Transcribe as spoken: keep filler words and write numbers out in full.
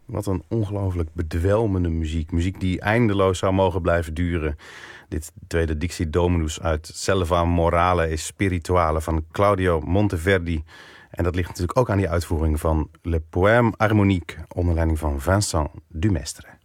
Wat een ongelooflijk bedwelmende muziek. Muziek die eindeloos zou mogen blijven duren. Dit tweede Dixie Dominus uit Selva Morale e Spirituale van Claudio Monteverdi. En dat ligt natuurlijk ook aan die uitvoering van Le Poème Harmonique onder leiding van Vincent Dumestre.